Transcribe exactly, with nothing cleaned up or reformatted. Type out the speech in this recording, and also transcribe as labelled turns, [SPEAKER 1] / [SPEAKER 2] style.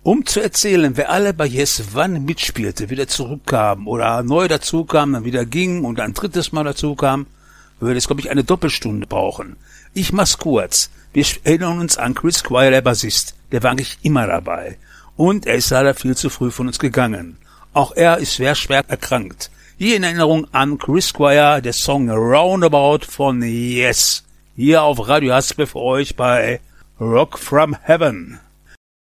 [SPEAKER 1] Um zu erzählen, wer alle bei Yes wann mitspielte, wieder zurückkam oder neu dazukam, dann wieder ging und ein drittes Mal dazukam, würde es, glaube ich, eine Doppelstunde brauchen. Ich mach's kurz. Wir erinnern uns an Chris Squire, der Bassist. Der war eigentlich immer dabei. Und er ist leider viel zu früh von uns gegangen. Auch er ist schwer, schwer erkrankt. Hier in Erinnerung an Chris Squire, der Song Roundabout von Yes. Hier auf Radio Haspe für euch bei Rock from Heaven.